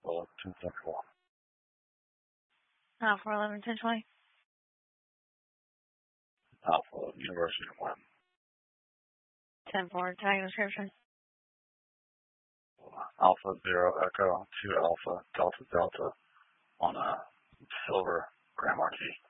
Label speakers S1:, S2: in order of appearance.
S1: Alpha 1071.
S2: Alpha 11 1020.
S1: Alpha University 1.
S2: 10-4, tag description.
S1: Alpha Zero Echo 2 Alpha Delta Delta on a silver Grand Marquis.